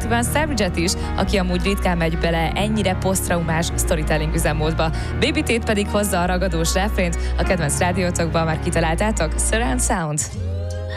Steven Savage-et is, aki amúgy ritkán megy bele ennyire posztraumás storytelling üzemmódba. Baby Tate pedig hozza a ragadós refrént, a kedvenc rádiótokban már kitaláltátok? Surround Sound.